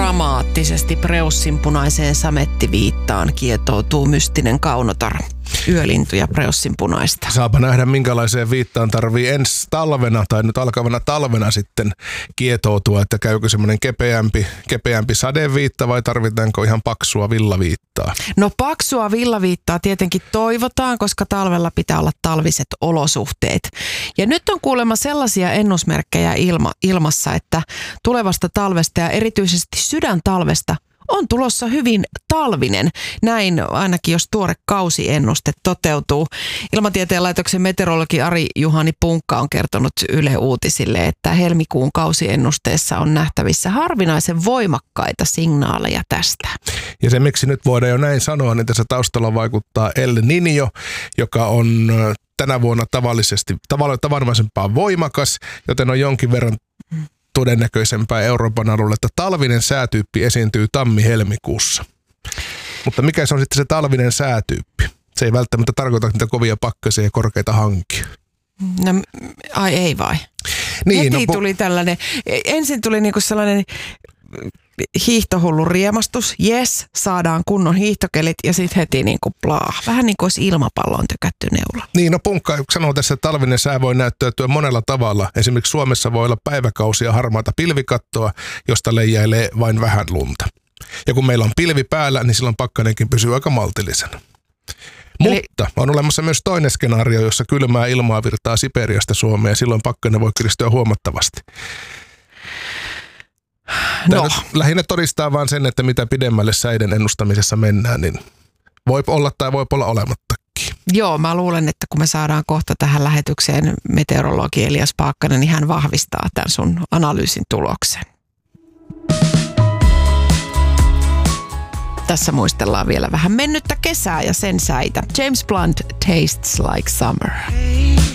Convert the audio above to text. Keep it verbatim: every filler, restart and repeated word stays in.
Dramaattisesti preussinpunaiseen samettiviittaan kietoutuu mystinen kaunotar. Yölintu ja preussinpunaista. Saapa nähdä, minkälaiseen viittaan tarvii ensi talvena tai nyt alkavana talvena sitten kietoutua, että käykö semmoinen kepeämpi, kepeämpi sadeviitta vai tarvitaanko ihan paksua villaviittaa? No paksua villaviittaa tietenkin toivotaan, koska talvella pitää olla talviset olosuhteet. Ja nyt on kuulemma sellaisia ennusmerkkejä ilma, ilmassa, että tulevasta talvesta ja erityisesti sydäntalvesta on tulossa hyvin talvinen. Näin ainakin, jos tuore kausiennuste toteutuu. Ilmatieteen laitoksen meteorologi Ari-Juhani Punkka on kertonut Yle Uutisille, että helmikuun kausiennusteessa on nähtävissä harvinaisen voimakkaita signaaleja tästä. Ja se, miksi nyt voidaan jo näin sanoa, niin tässä taustalla vaikuttaa El Niño, joka on tänä vuonna tavallisesti tavanomaisempaa voimakas, joten on jonkin verran todennäköisempää Euroopan alueella, että talvinen säätyyppi esiintyy tammi-helmikuussa. Mutta mikä se on sitten se talvinen säätyyppi? Se ei välttämättä tarkoita niitä kovia pakkasia ja korkeita hankia. No, ai ei vai? Niin, Heti no, tuli tällainen, ensin tuli niinku sellainen hiihtohullu riemastus. Jes, saadaan kunnon hiihtokelit ja sitten heti niinku plaa. Vähän niin kuin olisi ilmapalloon tykätty neula. Niin, no Punkka sanoo tässä, että talvinen sää voi näyttäytyä monella tavalla. Esimerkiksi Suomessa voi olla päiväkausia harmaata pilvikattoa, josta leijailee vain vähän lunta. Ja kun meillä on pilvi päällä, niin silloin pakkanenkin pysyy aika maltillisena. Eli Mutta on olemassa myös toinen skenaario, jossa kylmää ilmaa virtaa Siperiasta Suomeen ja silloin pakkanen voi kiristyä huomattavasti. Tämä no. nyt lähinnä todistaa vaan sen, että mitä pidemmälle säiden ennustamisessa mennään, niin voi olla tai voi olla olemattakin. Joo, mä luulen, että kun me saadaan kohta tähän lähetykseen meteorologi Elias Paakkanen, niin hän vahvistaa tämän sun analyysin tuloksen. Tässä muistellaan vielä vähän mennyttä kesää ja sen säitä. James Blunt, Tastes Like Summer.